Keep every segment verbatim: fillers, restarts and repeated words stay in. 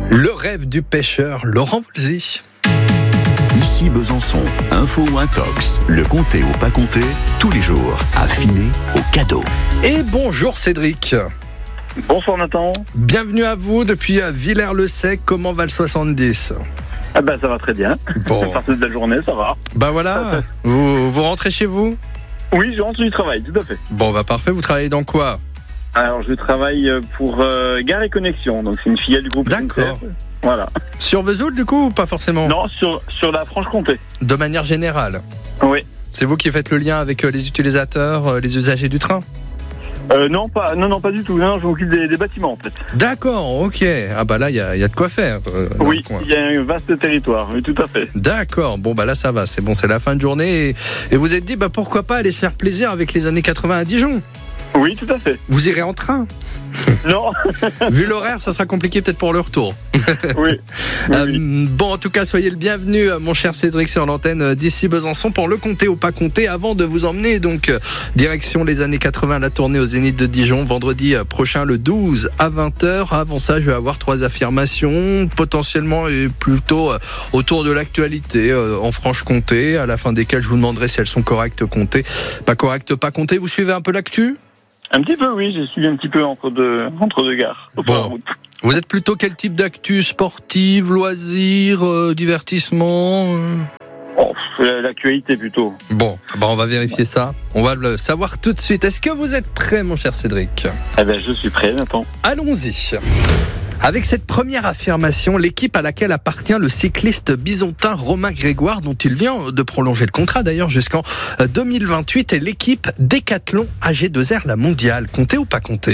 Le rêve du pêcheur, Laurent Voulzy. Ici Besançon, info ou intox, le compter ou pas compter, tous les jours, affiné au cadeau. Et bonjour Cédric. Bonsoir Nathan. Bienvenue à vous depuis Villers-le-Sec. Comment va le soixante-dix ? Ah bah ça va très bien. Bon. C'est parti de la journée, ça va. Bah voilà, vous, vous rentrez chez vous ? Oui, je rentre du travail, tout à fait. Bon bah parfait, vous travaillez dans quoi ? Alors je travaille pour euh, Gare et Connexion, donc c'est une filiale du groupe. D'accord. Inter. Voilà. Sur Vesoul du coup ou pas forcément ? Non, sur, sur la Franche-Comté. De manière générale ? Oui. C'est vous qui faites le lien avec les utilisateurs, les usagers du train ? Euh, non, pas, non, non, pas du tout. Non, je m'occupe des, des bâtiments en fait. D'accord, ok. Ah bah là, il y a, y a de quoi faire. Euh, oui, il y a un vaste territoire, oui, tout à fait. D'accord, bon bah là ça va, c'est bon, c'est la fin de journée. Et, et vous êtes dit, bah pourquoi pas aller se faire plaisir avec les années quatre-vingts à Dijon ? Oui, tout à fait. Vous irez en train ? Non. Vu l'horaire, ça sera compliqué peut-être pour le retour. Oui. oui, euh, oui. Bon, en tout cas, soyez le bienvenu, mon cher Cédric, sur l'antenne d'ici Besançon pour le compter ou pas compter, avant de vous emmener donc direction les années quatre-vingts, la tournée au Zénith de Dijon, vendredi prochain, le douze à vingt heures. Avant ça, je vais avoir trois affirmations, potentiellement et plutôt autour de l'actualité en Franche-Comté, à la fin desquelles je vous demanderai si elles sont correctes comptées, pas correctes pas comptées. Vous suivez un peu l'actu ? Un petit peu, oui, j'ai suivi un petit peu entre deux, entre deux gares. Bon. Vous êtes plutôt quel type d'actu ? Sportive, loisirs, euh, divertissement euh... Oh, l'actualité plutôt. Bon, bah on va vérifier ça. On va le savoir tout de suite. Est-ce que vous êtes prêt, mon cher Cédric ? Eh ben, je suis prêt, Nathan. Allons-y. Avec cette première affirmation, l'équipe à laquelle appartient le cycliste bisontin Romain Grégoire, dont il vient de prolonger le contrat d'ailleurs jusqu'en deux mille vingt-huit, est l'équipe Décathlon A G deux R, la mondiale. Comptez ou pas comptez ?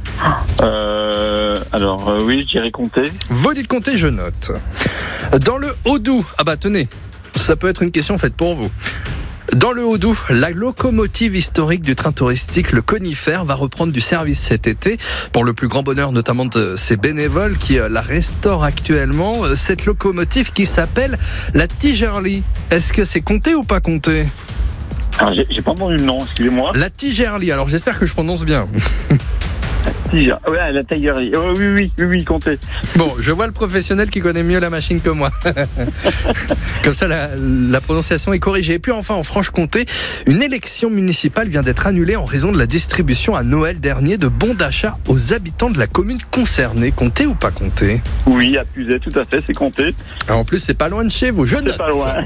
Euh, alors euh, oui, je dirais compter. Vous dites compter, je note. Dans le Haut-Doubs, ah bah tenez, ça peut être une question faite pour vous. Dans le Haut-Doubs, la locomotive historique du train touristique, le Conifère, va reprendre du service cet été, pour le plus grand bonheur notamment de ses bénévoles qui la restaurent actuellement. Cette locomotive qui s'appelle la Tigerly. Est-ce que c'est compté ou pas compté ? Alors j'ai, j'ai pas entendu le nom, excusez-moi. La Tigerly, alors j'espère que je prononce bien. Tiger. Ouais, la Tigerly. Oh, oui, oui, oui, oui, comptez. Bon, je vois le professionnel qui connaît mieux la machine que moi. Comme ça, la, la prononciation est corrigée. Et puis enfin, en Franche-Comté, une élection municipale vient d'être annulée en raison de la distribution à Noël dernier de bons d'achat aux habitants de la commune concernée. Comptez ou pas comptez ? Oui, accusé, tout à fait, c'est compté. En plus, c'est pas loin de chez vous, je note. C'est pas loin.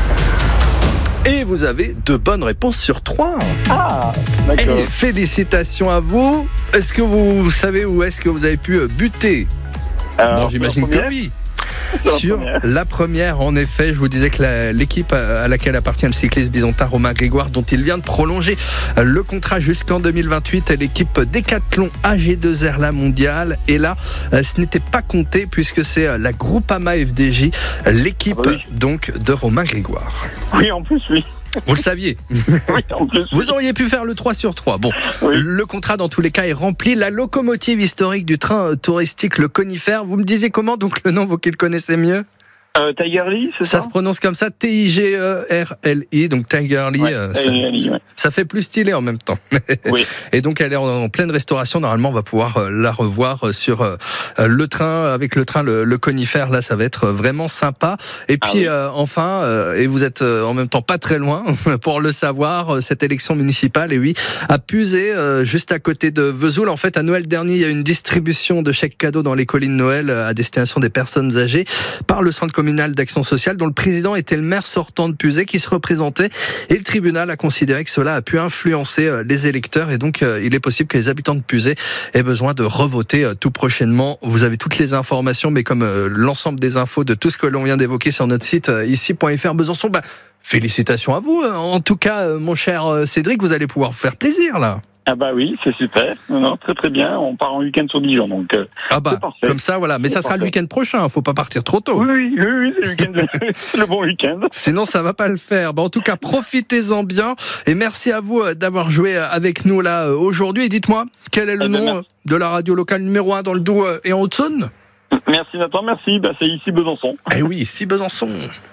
Et vous avez deux bonnes réponses sur trois. Ah, d'accord. Et félicitations à vous. Est-ce que vous savez où est-ce que vous avez pu buter ? Alors, bon, j'imagine que oui. Sur la première, en effet, je vous disais que la, l'équipe à laquelle appartient le cycliste bisontin Romain Grégoire, dont il vient de prolonger le contrat jusqu'en deux mille vingt-huit, est l'équipe Décathlon A G deux R, la mondiale. Et là, ce n'était pas compté puisque c'est la Groupama F D J, l'équipe ah bah oui. donc de Romain Grégoire. Oui, en plus, oui. Vous le saviez. Oui, en plus. Vous auriez pu faire le trois sur trois. Bon, oui. Le contrat dans tous les cas est rempli. La locomotive historique du train touristique, le Conifère. Vous me disiez comment, donc le nom, vous qui le connaissez mieux ? Euh, Tigerly, c'est ça ? Ça se prononce comme ça, T I G E R L I, donc Tigerly, ouais, euh, Tigerly ça, ouais. ça fait plus stylé en même temps. Oui. Et donc elle est en, en pleine restauration, normalement on va pouvoir euh, la revoir sur euh, le train, avec le train, le, le Conifère, là ça va être vraiment sympa. Et puis ah oui. euh, enfin, euh, et vous êtes euh, en même temps pas très loin pour le savoir, euh, cette élection municipale, et oui, à Puzé, euh, juste à côté de Vesoul, en fait à Noël dernier, il y a une distribution de chèques cadeaux dans les collines Noël à destination des personnes âgées par le centre communal d'action sociale, dont le président était le maire sortant de Puzé qui se représentait, et le tribunal a considéré que cela a pu influencer les électeurs et donc il est possible que les habitants de Puzé aient besoin de revoter tout prochainement. Vous avez toutes les informations, mais comme l'ensemble des infos de tout ce que l'on vient d'évoquer sur notre site ici point f r Besançon, bah, félicitations à vous. En tout cas, mon cher Cédric, vous allez pouvoir vous faire plaisir là. Ah bah oui, c'est super. Non, non, très très bien. On part en week-end sur Dijon, donc euh, ah bah, c'est parfait. Comme ça, voilà. Mais c'est ça sera parfait. Le week-end prochain. Faut pas partir trop tôt. Oui, oui, oui, oui c'est le, week-end, c'est le bon week-end. Sinon, ça va pas le faire. Bah, en tout cas, profitez-en bien. Et merci à vous d'avoir joué avec nous là aujourd'hui. Et dites-moi, quel est le ah nom ben, de la radio locale numéro un dans le Doubs et en Haute-Saône ? Merci Nathan, merci. Bah, c'est ici Besançon. Eh oui, ici Besançon.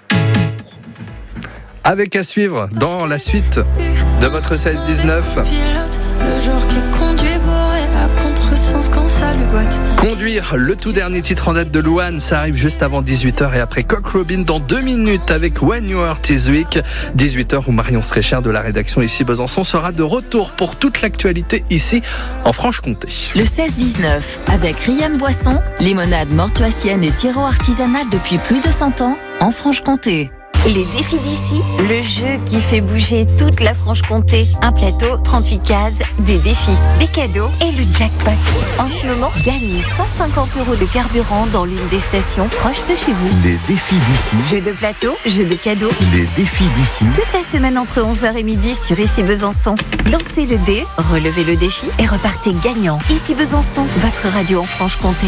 Avec à suivre dans la suite de votre seize dix-neuf. Le jour qui conduit bourré à contresens quand ça lui jackpot. Conduire, le tout dernier titre en date de Louane, ça arrive juste avant dix-huit heures et après Cock Robin dans deux minutes avec When You Are This Week. dix-huit heures où Marion Strécher de la rédaction ici Besançon sera de retour pour toute l'actualité ici en Franche-Comté. Le seize dix-neuf, avec Riam Boisson, limonade mortuacienne et sirop artisanal depuis plus de cent ans en Franche-Comté. Les défis d'ici, le jeu qui fait bouger toute la Franche-Comté. Un plateau, trente-huit cases, des défis, des cadeaux et le jackpot. En ce moment, gagnez cent cinquante euros de carburant dans l'une des stations proches de chez vous. Les défis d'ici. Jeu de plateau, jeu de cadeaux. Les défis d'ici. Toute la semaine entre onze heures et midi sur Ici Besançon. Lancez le dé, relevez le défi et repartez gagnant. Ici Besançon, votre radio en Franche-Comté.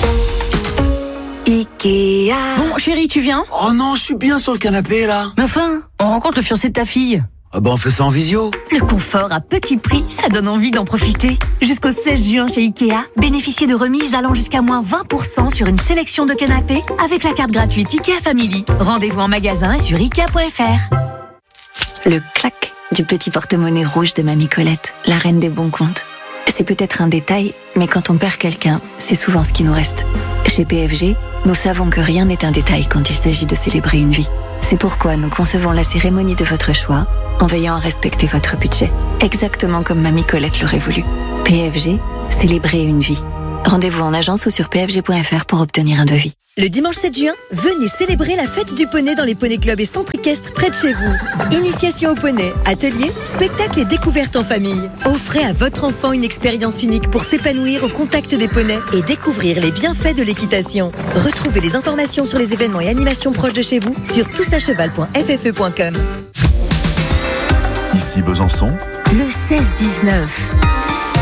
Ikea. Bon, chérie, tu viens? Oh non, je suis bien sur le canapé, là. Mais enfin, on rencontre le fiancé de ta fille. Ah bah on fait ça en visio. Le confort à petit prix, ça donne envie d'en profiter. Jusqu'au seize juin chez Ikea, bénéficiez de remises allant jusqu'à moins vingt pour cent sur une sélection de canapés avec la carte gratuite Ikea Family. Rendez-vous en magasin et sur ikea point f r. Le clac du petit porte-monnaie rouge de Mamie Colette, la reine des bons comptes. C'est peut-être un détail, mais quand on perd quelqu'un, c'est souvent ce qui nous reste. Chez P F G, nous savons que rien n'est un détail quand il s'agit de célébrer une vie. C'est pourquoi nous concevons la cérémonie de votre choix en veillant à respecter votre budget, exactement comme Mamie Colette l'aurait voulu. P F G, célébrer une vie. Rendez-vous en agence ou sur p f g point f r pour obtenir un devis. Le dimanche sept juin, venez célébrer la fête du poney dans les poneys clubs et centres équestres près de chez vous. Initiation au poney, ateliers, spectacles et découvertes en famille. Offrez à votre enfant une expérience unique pour s'épanouir au contact des poneys et découvrir les bienfaits de l'équitation. Retrouvez les informations sur les événements et animations proches de chez vous sur tous à cheval point f f e point com. Ici Besançon. Le seize dix-neuf.